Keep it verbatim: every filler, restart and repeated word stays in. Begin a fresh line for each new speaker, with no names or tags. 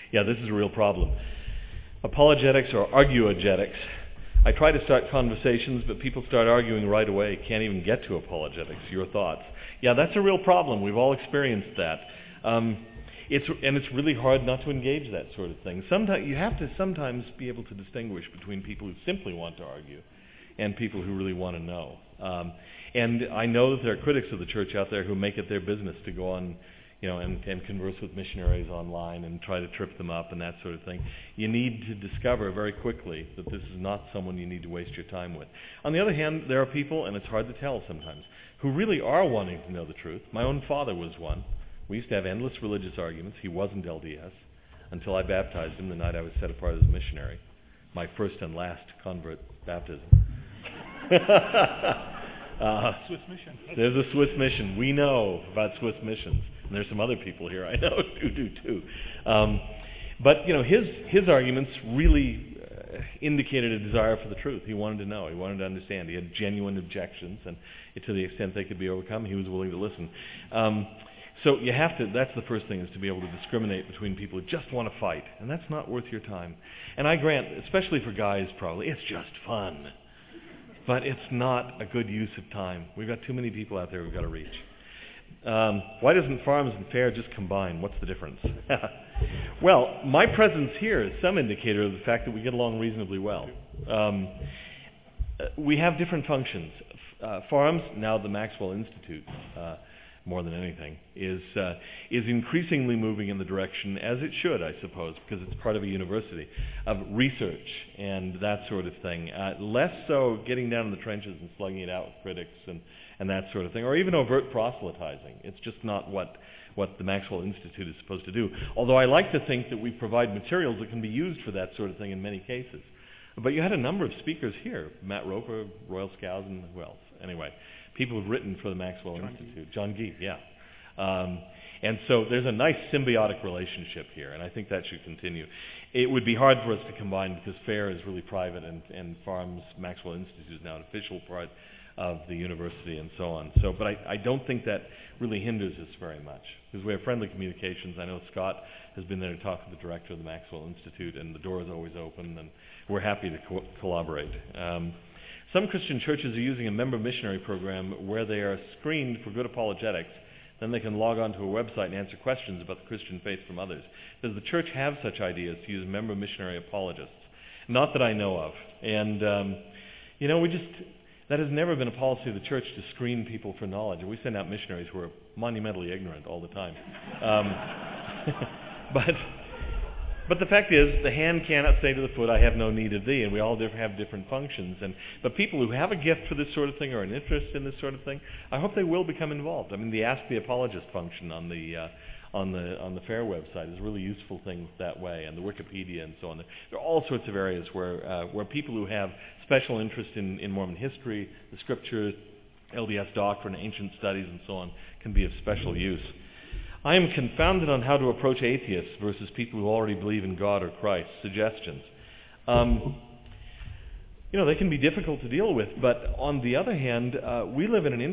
Yeah, this is a real problem. Apologetics or arguegetics. I try to start conversations, but people start arguing right away. Can't even get to apologetics. Your thoughts? Yeah, that's a real problem. We've all experienced that. Um, it's and it's really hard not to engage that sort of thing. Sometimes you have to sometimes be able to distinguish between people who simply want to argue and people who really want to know. Um, and I know that there are critics of the church out there who make it their business to go on, you know, and, and converse with missionaries online and try to trip them up and that sort of thing. You need to discover very quickly that this is not someone you need to waste your time with. On the other hand, there are people, and it's hard to tell sometimes, who really are wanting to know the truth. My own father was one. We used to have endless religious arguments. He wasn't L D S until I baptized him the night I was set apart as a missionary. My first and last convert baptism. uh,
Swiss mission.
There's a Swiss mission. We know about Swiss missions. And there's some other people here I know who do too. Um, but, you know, his his arguments really uh, indicated a desire for the truth. He wanted to know. He wanted to understand. He had genuine objections, and to the extent they could be overcome, he was willing to listen. Um, so you have to, that's the first thing, is to be able to discriminate between people who just want to fight. And that's not worth your time. And I grant, especially for guys probably, it's just fun. But it's not a good use of time. We've got too many people out there we've got to reach. Um, why doesn't Farms and Fair just combine? What's the difference? Well, my presence here is some indicator of the fact that we get along reasonably well. Um, we have different functions. Uh, Farms, now the Maxwell Institute, uh, more than anything, is uh, is increasingly moving in the direction, as it should, I suppose, because it's part of a university, of research and that sort of thing. Uh, less so getting down in the trenches and slugging it out with critics and, and that sort of thing, or even overt proselytizing. It's just not what, what the Maxwell Institute is supposed to do. Although I like to think that we provide materials that can be used for that sort of thing in many cases. But you had a number of speakers here, Matt Roper, Royal Skousen, who else? Anyway, people who've written for the Maxwell
John
Institute. Gee. John Gee, yeah. Um, and so there's a nice symbiotic relationship here, and I think that should continue. It would be hard for us to combine because FAIR is really private, and, and Farms Maxwell Institute is now an official part of the university and so on. So, but I, I don't think that really hinders us very much, because we have friendly communications. I know Scott has been there to talk to the director of the Maxwell Institute, and the door is always open, and we're happy to co- collaborate. Um, Some Christian churches are using a member missionary program where they are screened for good apologetics. Then they can log on to a website and answer questions about the Christian faith from others. Does the church have such ideas to use member missionary apologists? Not that I know of. And, um, you know, we just, that has never been a policy of the church to screen people for knowledge. We send out missionaries who are monumentally ignorant all the time. Um, but... But the fact is, the hand cannot say to the foot, I have no need of thee, and we all diff- have different functions. And but people who have a gift for this sort of thing or an interest in this sort of thing, I hope they will become involved. I mean, the Ask the Apologist function on the uh, on the on the FAIR website is a really useful thing that way, and the Wikipedia and so on. There are all sorts of areas where uh, where people who have special interest in, in Mormon history, the Scriptures, L D S doctrine, ancient studies, and so on, can be of special use. I am confounded on how to approach atheists versus people who already believe in God or Christ. Suggestions. Um, you know, they can be difficult to deal with, but on the other hand, uh, we live in an